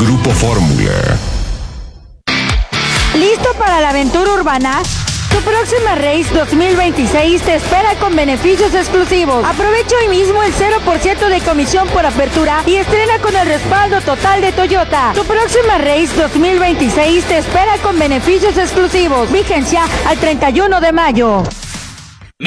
Grupo Fórmula. ¿Listo para la aventura urbana? Tu próxima Race 2026 te espera con beneficios exclusivos. Aprovecha hoy mismo el 0% de comisión por apertura y estrena con el respaldo total de Toyota. Tu próxima Race 2026 te espera con beneficios exclusivos. Vigencia al 31 de mayo.